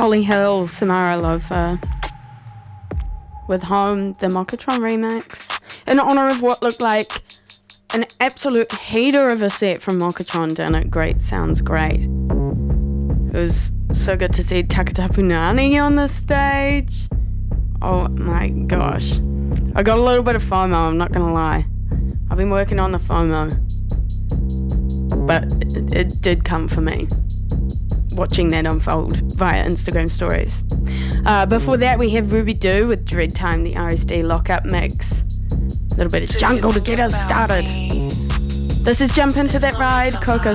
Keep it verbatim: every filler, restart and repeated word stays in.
Holly Hill, Samara Lofa, with Home, the Mokatron remix, in honour of what looked like an absolute heater of a set from Mokatron down at Great Sounds Great. It was so good to see Takatapunani on the stage. Oh my gosh. I got a little bit of FOMO, I'm not gonna lie. I've been working on the FOMO, but it, it did come for me, watching that unfold via Instagram stories. Uh, before that, we have Ruby Doo with Dread Time, the R S D lockup mix. A little bit of jungle to get us started. This is Jump Into That Ride, Coco